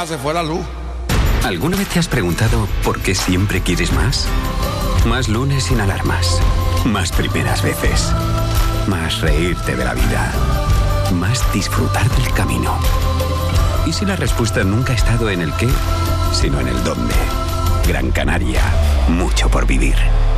ya se fue la luz. ¿Alguna vez te has preguntado por qué siempre quieres más? Más lunes sin alarmas. Más primeras veces. Más reírte de la vida. Más disfrutar del camino. ¿Y si la respuesta nunca ha estado en el qué, sino en el dónde? Gran Canaria. Mucho por vivir.